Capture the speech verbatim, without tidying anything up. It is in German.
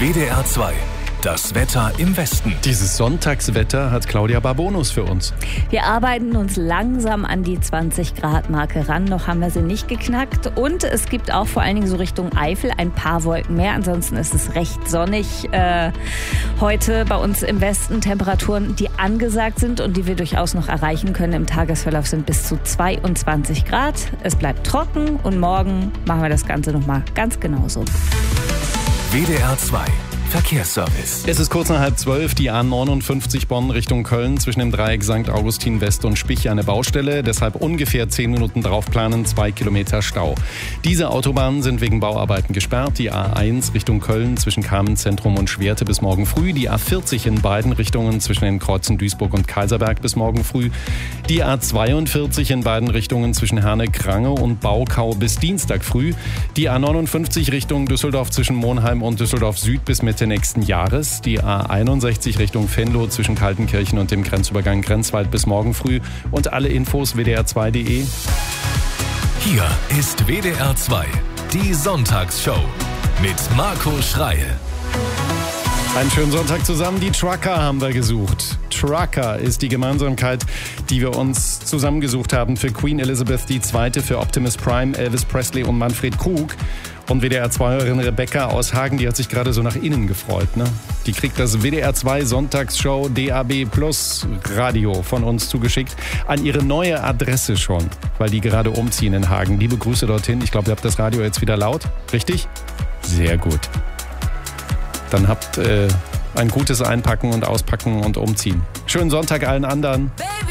W D R zwei. Das Wetter im Westen. Dieses Sonntagswetter hat Claudia Barbonus für uns. Wir arbeiten uns langsam an die zwanzig Grad Marke ran. Noch haben wir sie nicht geknackt. Und es gibt auch vor allen Dingen so Richtung Eifel ein paar Wolken mehr. Ansonsten ist es recht sonnig. Äh, heute bei uns im Westen Temperaturen, die angesagt sind und die wir durchaus noch erreichen können im Tagesverlauf, sind bis zu zweiundzwanzig Grad. Es bleibt trocken und morgen machen wir das Ganze nochmal ganz genauso. W D R zwei. Verkehrsservice. Es ist kurz nach halb zwölf, die A neunundfünfzig Bonn Richtung Köln zwischen dem Dreieck Sankt Augustin West und Spich eine Baustelle. Deshalb ungefähr zehn Minuten draufplanen, zwei Kilometer Stau. Diese Autobahnen sind wegen Bauarbeiten gesperrt. Die A eins Richtung Köln zwischen Kamenz-Zentrum und Schwerte bis morgen früh. Die A vierzig in beiden Richtungen zwischen den Kreuzen Duisburg und Kaiserberg bis morgen früh. Die A zweiundvierzig in beiden Richtungen zwischen Herne-Krange und Baukau bis Dienstag früh. Die A neunundfünfzig Richtung Düsseldorf zwischen Monheim und Düsseldorf Süd bis Mitte nächsten Jahres. Die A einundsechzig Richtung Venlo zwischen Kaltenkirchen und dem Grenzübergang Grenzwald bis morgen früh. Und alle Infos w d r zwei punkt d e. Hier ist W D R zwei, die Sonntagsshow mit Marco Schreil. Einen schönen Sonntag zusammen. Die Trucker haben wir gesucht. Trucker ist die Gemeinsamkeit, die wir uns zusammengesucht haben für Queen Elizabeth die Zweite, für Optimus Prime, Elvis Presley und Manfred Krug. Und W D R zwei-Hörerin Rebecca aus Hagen, die hat sich gerade so nach innen gefreut. Ne? Die kriegt das W D R zwei Sonntagsshow D A B Plus Radio von uns zugeschickt an ihre neue Adresse schon, weil die gerade umziehen in Hagen. Liebe Grüße dorthin. Ich glaube, ihr habt das Radio jetzt wieder laut. Richtig? Sehr gut. Dann habt äh, ein gutes Einpacken und Auspacken und Umziehen. Schönen Sonntag allen anderen.